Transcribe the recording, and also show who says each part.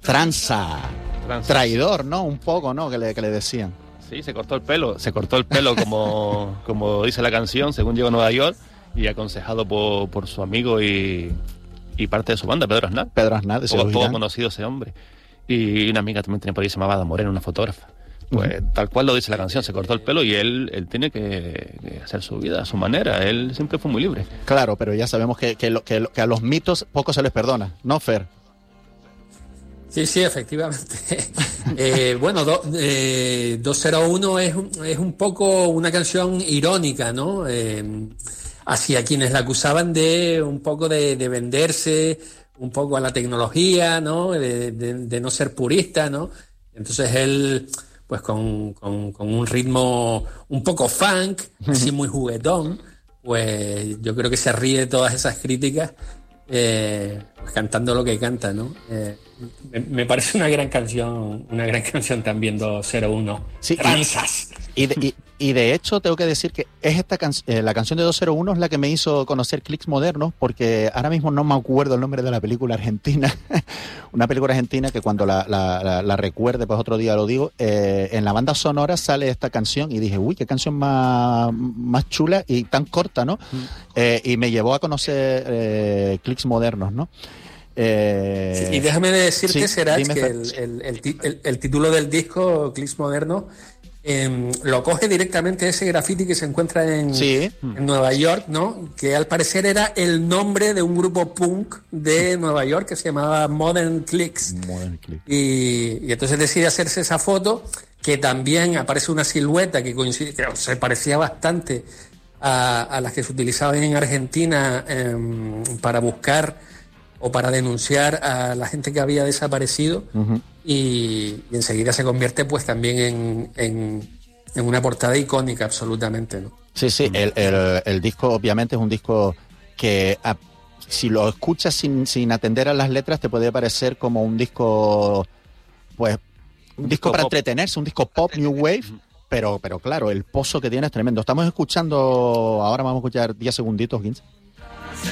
Speaker 1: Tranza. Traidor, ¿no? Un poco, ¿no? Que le decían.
Speaker 2: Sí, se cortó el pelo como dice la canción, según llegó a Nueva York, y aconsejado por su amigo y parte de su banda, Pedro Aznar.
Speaker 1: Pedro Aznar, de
Speaker 2: todo conocido ese hombre. Y una amiga también tenía por ahí, se llamaba Ada Moreno, una fotógrafa. Pues tal cual lo dice la canción, se cortó el pelo y él tiene que hacer su vida a su manera. Él siempre fue muy libre.
Speaker 1: Claro, pero ya sabemos que a los mitos poco se les perdona, ¿no, Fer?
Speaker 3: Sí, efectivamente. Bueno, 201 es un poco una canción irónica, ¿no? Hacia quienes la acusaban de un poco de venderse un poco a la tecnología, ¿no? De no ser purista, ¿no? Entonces él, pues con un ritmo un poco funk, así muy juguetón, pues yo creo que se ríe de todas esas críticas, pues cantando lo que canta, ¿no? Me parece una gran canción también 201.
Speaker 1: Sí,
Speaker 3: Tranzas.
Speaker 1: Y de hecho tengo que decir que es la canción de 201 es la que me hizo conocer Clicks Modernos, porque ahora mismo no me acuerdo el nombre de la película argentina, una película argentina que cuando la recuerde, pues otro día lo digo, en la banda sonora sale esta canción y dije, uy, qué canción más chula y tan corta, ¿no? Y me llevó a conocer Clicks Modernos, ¿no?
Speaker 3: Sí, y déjame decirte, Serach, que el título del disco, Clicks Modernos, lo coge directamente ese graffiti que se encuentra en Nueva York, ¿no? Que al parecer era el nombre de un grupo punk de Nueva York que se llamaba Modern Clicks. Y entonces decide hacerse esa foto, que también aparece una silueta que coincide, que se parecía bastante a las que se utilizaban en Argentina para buscar o para denunciar a la gente que había desaparecido. Y enseguida se convierte pues también en una portada icónica absolutamente, ¿no?
Speaker 1: Sí, el disco obviamente es un disco que si lo escuchas sin atender a las letras te puede parecer como un disco, pues un disco para entretenerse, un disco pop, new wave, pero claro, el pozo que tiene es tremendo. Estamos escuchando, ahora vamos a escuchar 10 segunditos, 15.